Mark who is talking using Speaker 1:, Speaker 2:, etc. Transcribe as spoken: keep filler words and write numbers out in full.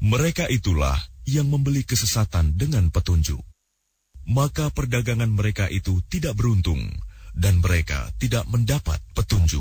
Speaker 1: Mereka itulah yang membeli kesesatan dengan petunjuk. Maka perdagangan mereka itu tidak beruntung, dan mereka tidak mendapat petunjuk.